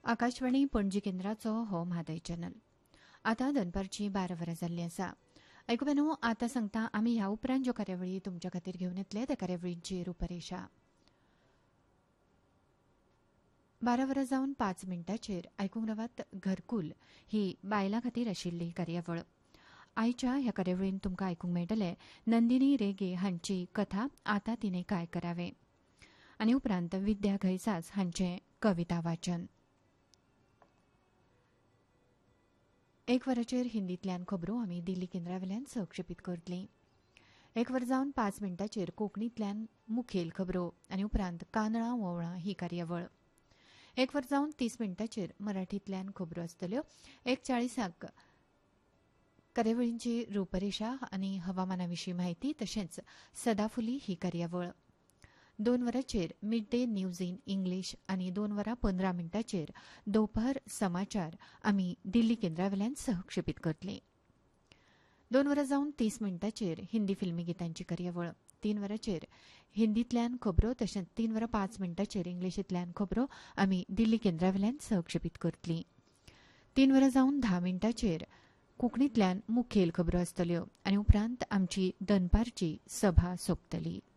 आकाशवाणी पणजी केंद्राचो हो म्हादय चॅनल. आतां दनपारची 12 वरां जाल्ली आसा. आयकुप्यानो, आतां सांगता आमी ह्या उपरांत ज्यो कार्यावळी तुमच्या खातीर घेवन येतले त्या कार्यावळींची रुपरेषा. 12 वरां जावन 5 मिनटांचेर आयकूंक रावात घरकुल ही बायलां खातीर आशिल्ली कार्यावळ. आयच्या ह्या कार्यावळींत तुमकां आयकूंक मेळटले नंदिनी रेगे हांची कथा आतां तिने काय करावे आनी उपरांत विद्या घैसास हांचें कविता वाचन. 1 वराचेर हिंदींतल्यान खबरो आमी दिल्ली केंद्रावेल्यान संक्षेपीत करतलीं. 1 वर जावन 5 मिनटांचेर कोंकणींतल्यान मुखेल खबरो आनी उपरांत कांदळां वोवळां ही कार्यावळ. 1 वर जावन 30 मिनटांचेर मराठींतल्यान खबरो आसतल्यो. 1:40 कार्यावळींची रुपरेषा आनी हवामाना विशीं म्हायती तशेंच सदाफुली ही कार्यावळ. 2 वरांचेर mid day news in English आनी 2 वरां 15 मिनटांचेर दोपहर समाचार आमी दिल्ली केंद्रावेल्यान सहक्षेपीत करतलीं. 2 वरां जावन 30 मिनटांचेर हिंदी फिल्मी गितांची कार्यावळ. 3 वरांचेर हिंदींतल्यान खबरो तशेंच 3 वरां 5 मिनटांचेर इंग्लिशींतल्यान खबरो आमी दिल्ली केंद्रावेल्यान सहक्षेपीत करतलीं. 3 वरां जावन 10 मिनटांचेर कोंकणींतल्यान मुखेल खबरो आसतल्यो आनी उपरांत आमची दनपारची सभा सोंपतली.